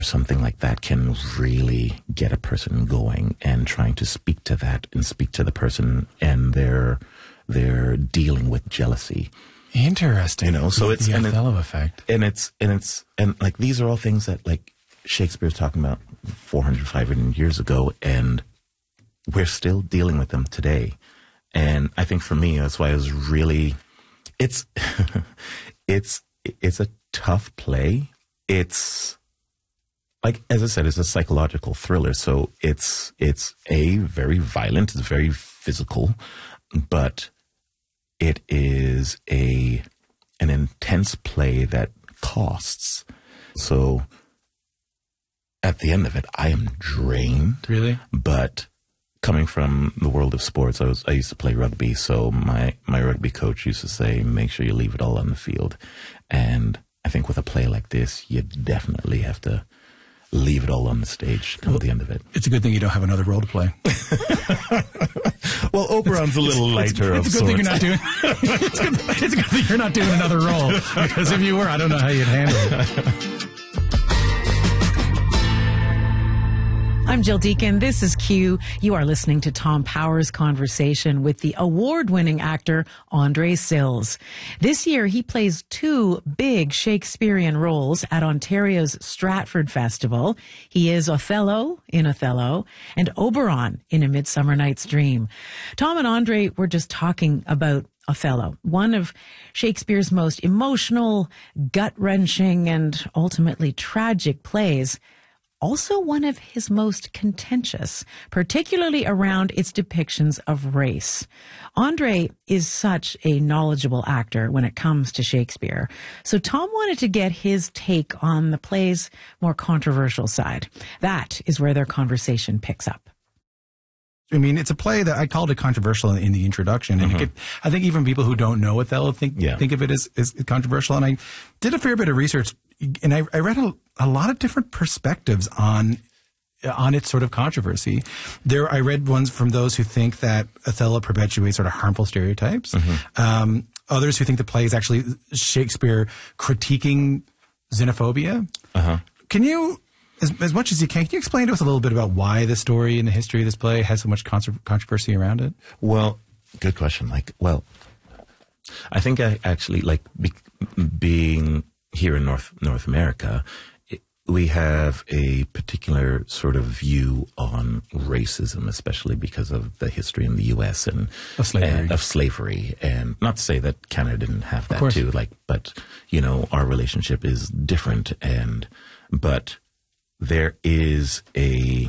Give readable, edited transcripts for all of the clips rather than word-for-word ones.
something like that can really get a person going, and trying to speak to that and speak to the person and they're dealing with jealousy. Interesting. So it's the Othello effect. And like, these are all things that like Shakespeare's talking about 400, 500 years ago, and we're still dealing with them today. And I think for me, that's why I was really, it's a tough play. It's like, as I said, it's a psychological thriller. So it's a very violent, it's very physical, but it is an intense play that costs. So at the end of it, I am drained. Really? But coming from the world of sports, I used to play rugby. So my rugby coach used to say, make sure you leave it all on the field. And I think with a play like this, you definitely have to leave it all on the stage come the end of it. It's a good thing you don't have another role to play. Well, Oberon's a little lighter of sorts. It's a good thing you're not doing. It's a good thing you're not doing another role, because if you were, I don't know how you'd handle it. I'm Jill Deacon. This is Q. You are listening to Tom Power's conversation with the award-winning actor Andre Sills. This year, he plays 2 big Shakespearean roles at Ontario's Stratford Festival. He is Othello in Othello and Oberon in A Midsummer Night's Dream. Tom and Andre were just talking about Othello, one of Shakespeare's most emotional, gut-wrenching, and ultimately tragic plays. Also one of his most contentious, particularly around its depictions of race. Andre is such a knowledgeable actor when it comes to Shakespeare. So Tom wanted to get his take on the play's more controversial side. That is where their conversation picks up. I mean, it's a play that I called it controversial in the introduction. And I think even people who don't know Othello think of it as controversial. And I did a fair bit of research, and I read a lot of different perspectives on its sort of controversy. I read ones from those who think that Othello perpetuates sort of harmful stereotypes. Others who think the play is actually Shakespeare critiquing xenophobia. Can you, as much as you can you explain to us a little bit about why the story and the history of this play has so much controversy around it? Well, good question. I think I actually being here in North America, we have a particular sort of view on racism, especially because of the history in the U.S. and of slavery. And not to say that Canada didn't have that too, but our relationship is different. But there is a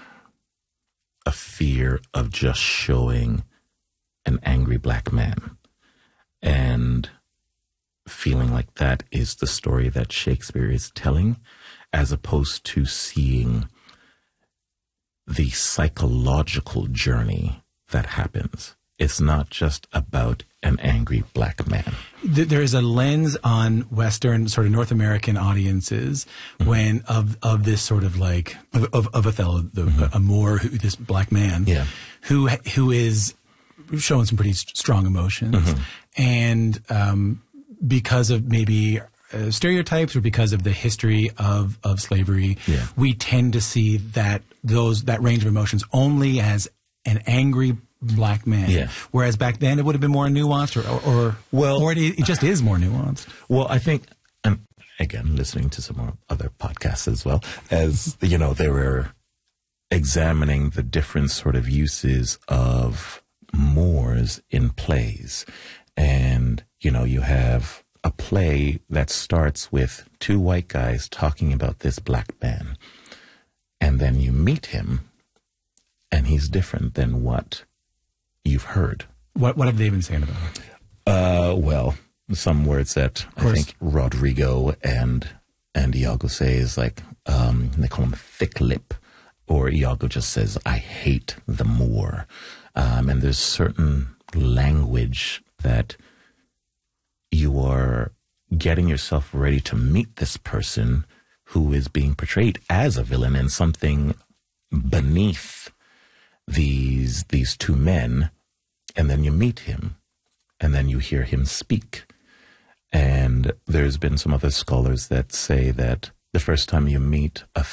fear of just showing an angry black man, and feeling like that is the story that Shakespeare is telling, as opposed to seeing the psychological journey that happens. It's not just about an angry black man. There is a lens on Western, sort of North American audiences when of this sort of of Othello, a Moor, this black man, who is showing some pretty strong emotions, and because of maybe stereotypes or because of the history of slavery, we tend to see that range of emotions only as an angry black man. Whereas back then it would have been more nuanced, or it just is more nuanced. Well, I think, and again, listening to some other podcasts as well, as they were examining the different sort of uses of Moors in plays. And, you have a play that starts with 2 white guys talking about this black man. And then you meet him, and he's different than what you've heard. What have they been saying about it? Well, some words that I think Rodrigo and Iago say is they call him thick lip, or Iago just says, I hate the Moor. And there's certain language that you are getting yourself ready to meet this person who is being portrayed as a villain and something beneath these 2 men. And then you meet him, and then you hear him speak. And there's been some other scholars that say that the first time you meet